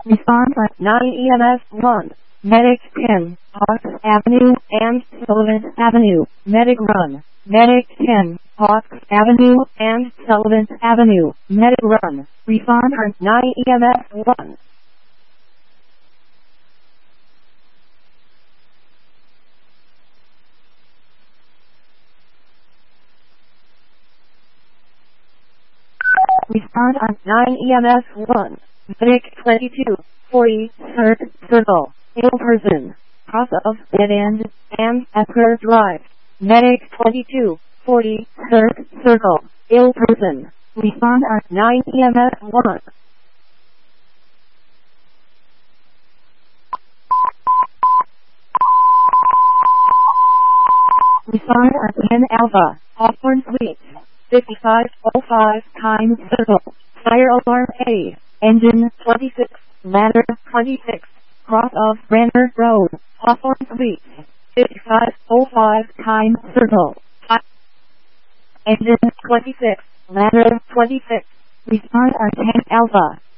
Response at 9 EMS 1. Medic 10, Hawks Avenue and Sullivan Avenue. Medic run. Medic 10, Hawks Avenue and Sullivan Avenue. Medic run. Response at 9 EMS 1. Response on 9 EMS 1. Medic 2240, third circle, ill person, cross of dead end, and Esker Drive. Medic 2240, third circle, ill person. Response on 9 EMS 1. Response on 10 Alpha, Hawthorne Suites. 5505 Times Circle, Fire Alarm A, Engine 26, Ladder 26, Cross of Brenner Road, Hawthorne Suites, 5505 Times Circle, Engine 26, Ladder 26, Response are 10 Alpha.